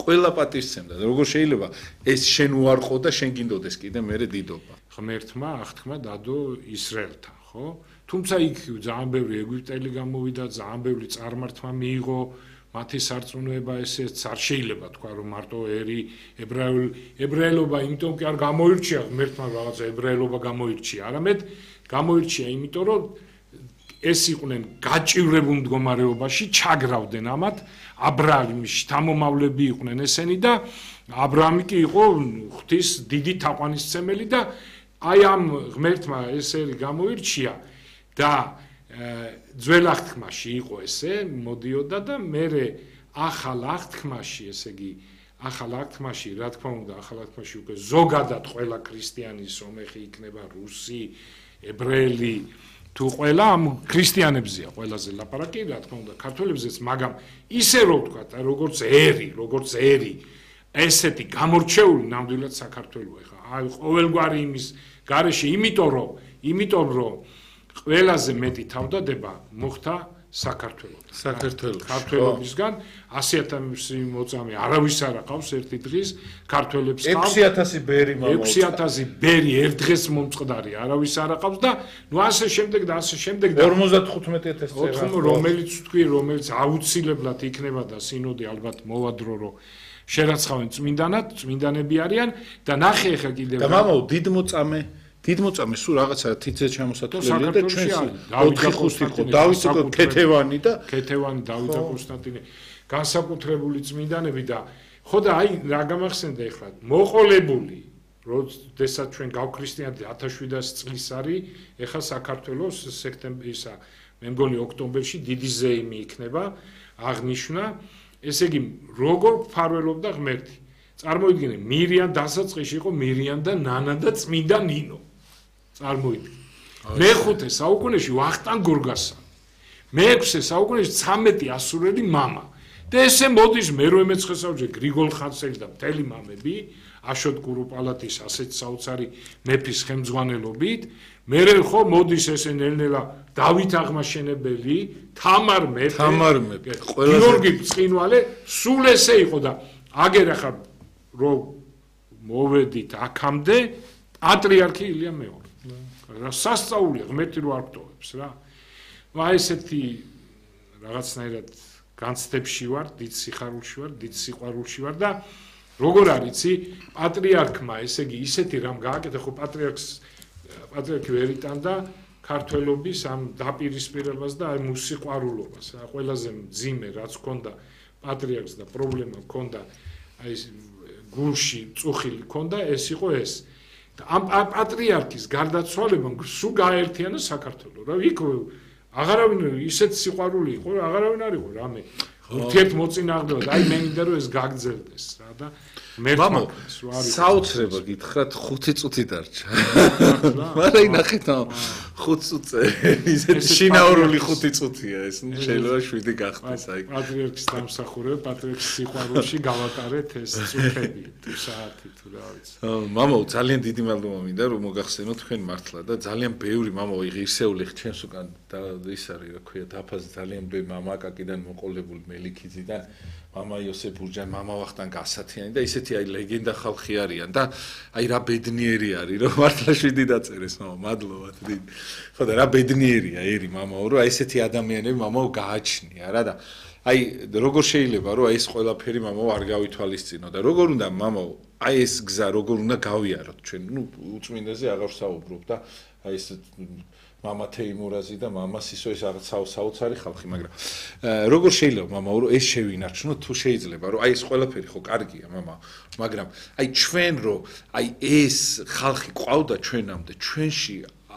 ყველა პატივისცემდა. Როგორ შეიძლება ეს შენ უარყო და შენ გინდოდეს კიდე მერე დიდობა. ღმერთმა აღთქმა დადო ისრაელთან, ხო? თუმცა იქ ძალიან ბევრი ეგვიპტელი გამოვიდა, ძალიან ბევრი წარმართმა მიიღო, მათი სარწმუნოება ესეც არ შეიძლება თქვა რომ მარტო ებრაელობა იმიტომ კი არ გამოირჩია ღმერთმა რაღაცა ებრაელობა გამოირჩია, არამედ გამოირჩია იმიტომ რომ ეს იყვნენ გაჭირვებულ მდგომარეობაში, ჩაგრავდნენ ამათ, აბრაამის შთამომავლები იყვნენ ესენი და აბრაამი კი იყო ღვთის დიდი თაყვანისმცემელი და აი ამ ღმერთმა ესერი გამოირჩია და ძველ აღთქმაში იყო ესე, მოდიოდა და მერე ახალ აღთქმაში, ესე იგი ახალ აღთქმაში, რა თქმა უნდა, ახალ აღთქმაში უკვე ზოგადად ყველა ქრისტიანის ომეხი იქნება რუსი, ებრაელი თუ ყველა ამ ქრისტიანებზეა ყველაზე ლაპარაკი, რა თქმა უნდა, ქართველებზეც, მაგრამ ისე რომ ვთქვათ, როგორც ერი, ესეთი გამორჩეული ნამდვილად საქართველოა ხა. აი ყოველგვარი იმის გარეშე, იმიტომ რომ ყველაზე მეტი თავდადება მოხდა საქართველოს. ქართველებისგან 100,000 მოწამე არავის არ აყავს ერთი დღის, ქართველებს ყავს 6,000 ბერი მამა. 6,000 ბერი ერთ დღეს მომწყდარი არავის არ აყავს და ნუ ასე შემდეგ და 55,000 წერა. რომელიც აუცილებლად იქნება და სინოდი ალბათ მოვადრო რომ შერაცხავენ წმინდანები არიან და ნახე ახლა კიდევ და მამაო დიდ მოწამე სულ რაღაცა თითზე ჩამოსათვლელი და ჩვენს დავით ქეთევანი დავით კონსტანტინე განსაკუთრებული წმინდანები და ხო და აი რა გამახსენდა ახლა მოყოლებული როდესაც ჩვენ გავქრისტიანდი 1700 წლის არის ახლა საქართველოს სექტემბრისა მე მგონი ოქტომბერში დიდი ზეიმი იქნება აღნიშნა ესე იგი როგორ ფარველობდა ღმერთი წარმოიდგინე მირიან დასაწყისში იყო მირიან და ნანა და წმინდა ნინო წარმოიდგინე მეხუთე საუკუნეში ვახტანგ გორგასა მეექვსე საუკუნეში 13 ასურელი მამა და ესე მოდის მე-18 საუკუნეში გრიგოლ ხანძელი და მთელი მამები აშოტ კურუპალატის ასეთ საოცარი მეფის ხელმძღვანელობით მერე ხო მოდის ესე ნელ-ნელა დავით აღმაშენებელი თამარ მეფე გიორგი ბრწყინვალე სულ ესე იყო და აგერ ახლა რომ მოვედით აქამდე პატრიარქი ილია მეორე რა სასწაულია ღმერთი რო არ გტოვებს რა აი ესეთი რაღაცნაირად განცდებში ვარ დიდ სიხარულში ვარ დიდ სიყვარულში ვარ და როგორ არიცი პატრიარქმა ესე იგი ისეთი რამ გააკეთა ხო პატრიარქი ვერ იტანდა ქართველობის ამ დაპირისპირებას და აი მუსიყვარულობას რა ყველაზე მძიმე რაც ჰქონდა პატრიარქს და პრობლემა ჰქონდა აი გულში წუხილი ჰქონდა ეს იყო ეს და ამ პატრიარქის გარდაცვალებამ სულ გააერთიანა საქართველო რა იქ აღარავინ ისეთ სიყვარული იყო რა აღარავინ არ იყო რამე ურთიერთ მოწინააღმდეგე აი მე მინდა რომ ეს გაგრძელდეს რა და მამო საოცრება გითხრათ 5 წუთი დარჩა მაგრამ ინახეთ 5 წუთზე ისეთი შინაურული 5 წუთია ეს შეიძლება 7 გახდეს აი პატრიარქის დამსახურება პატრიარქის სიყვარულში გავატარეთ ეს წუთები თუ საათი თუ რა ვიცი მამო ძალიან დიდი მადლობა მინდა რომ მოგახსენოთ თქვენ მართლა და ძალიან ბევრი მამო ღირსეული ჩემს უკან და ის არის რა ქვია დაფაზე ძალიან ბევრი მამაკაკიდან მოყოლებული მელიქიძიდან მამა იოსებ ბურჯანი, მამა ვახტანგ გასათიანი და ისეთი აი ლეგენდა ხალხი არიან და აი რა ბედნიერი არის რომ მართლა 7 დაწერეს მამა მადლობა დიდი ხო და რა ბედნიერია ერი მამაო რომ აი ესეთი ადამიანები მამაო გააჩნია რა და აი როგორ შეიძლება რომ აი ეს ყველაფერი მამაო არ გავითვალისწინო და როგორ უნდა მამაო აი ეს გზა როგორ უნდა გავიაროთ ჩვენ ნუ უწმინდაზე აღარ ვსაუბრობ და აი ეს მამა თეიმურაზი და მამა სისო ეს რაღაც საოცარი ხალხი მაგრამ როგორ შეიძლება მამაო რომ ეს შევინარჩუნოთ თუ შეიძლება რომ აი ეს ყველაფერი ხო კარგია მამა მაგრამ აი ჩვენ რომ აი ეს ხალხი ყავდა ჩვენამდე ჩვენში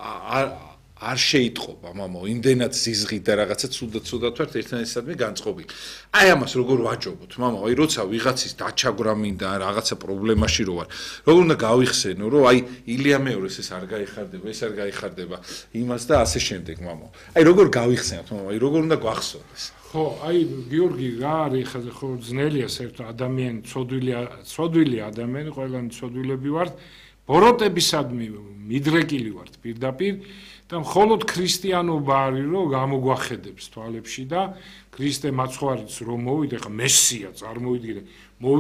არ შეიტყობა მამაო იმდენად სიზღით და რაღაცა ცუდად ვართ ერთმანეთისადმი განწყობილი აი ამას როგორ ვაჯობოთ მამაო აი როცა ვიღაცის დაჩაგვრა მინდა რაღაცა პრობლემაში რო ვარ როგორ უნდა გავიხსენო რომ აი ილია მეორეს ეს არ გაიხარდება იმას და ასე შემდეგ მამაო აი როგორ გავიხსენოთ მამაო აი როგორ უნდა გვახსოვდეს ხო აი გიორგი რა არის ხო ძნელია საერთოდ ადამიანი ცოდვილი ადამიანი ყველანი ცოდვილები ვართ ბოროტებისადმი მიდრეკილი ვართ პირდაპირ და მხოლოდ ქრისტიანობა არის რომ გამოგვახედებს თვალებში და ქრისტე მაცხვარიც რომ მოვიდა ხა მესია წარმოიდგინე